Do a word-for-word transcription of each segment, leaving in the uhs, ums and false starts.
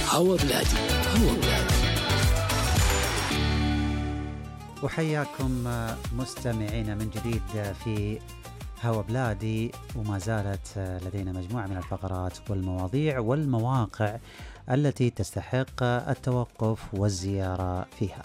هوا بلادي، هوا بلادي. وحياكم مستمعين من جديد في هوا بلادي، وما زالت لدينا مجموعة من الفقرات والمواضيع والمواقع التي تستحق التوقف والزيارة فيها.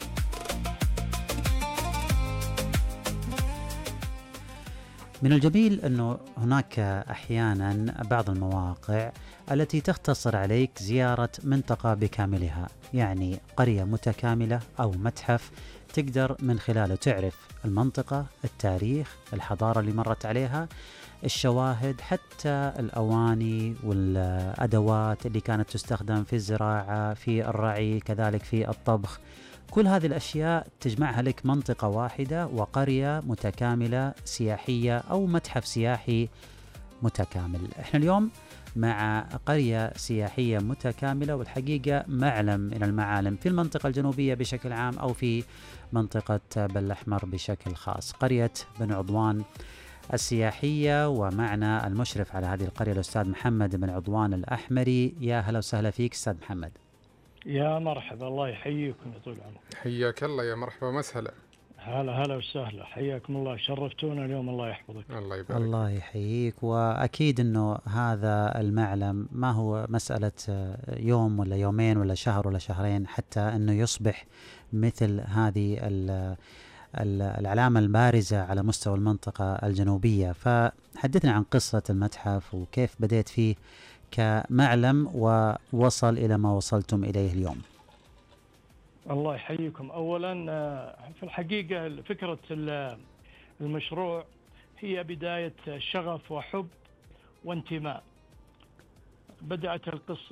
من الجميل أنه هناك أحيانا بعض المواقع التي تختصر عليك زيارة منطقة بكاملها، يعني قرية متكاملة أو متحف تقدر من خلاله تعرف المنطقة، التاريخ، الحضارة اللي مرت عليها، الشواهد، حتى الأواني والأدوات اللي كانت تستخدم في الزراعة، في الرعي، كذلك في الطبخ. كل هذه الأشياء تجمعها لك منطقة واحدة وقرية متكاملة سياحية أو متحف سياحي متكامل. احنا اليوم مع قرية سياحية متكاملة، والحقيقة معلم من المعالم في المنطقة الجنوبية بشكل عام أو في منطقة بالأحمر بشكل خاص، قرية بن عضوان السياحية. ومعنا المشرف على هذه القرية الأستاذ محمد بن عضوان الأحمري. يا هلا وسهلا فيك أستاذ محمد. يا مرحبا، الله يحييكم يطول عمرك. حياك الله، يا مرحبا مسهلا. هلا هلا وسهلا، حياكم الله، شرفتونا اليوم، الله يحفظك. الله يبارك. الله يحييك. وأكيد أنه هذا المعلم ما هو مسألة يوم ولا يومين ولا شهر ولا شهرين حتى أنه يصبح مثل هذه العلامة البارزة على مستوى المنطقة الجنوبية. فحدثنا عن قصة المتحف وكيف بدأت فيه كمعلم ووصل إلى ما وصلتم إليه اليوم. الله يحييكم. أولا في الحقيقة فكرة المشروع هي بداية شغف وحب وانتماء. بدأت القصة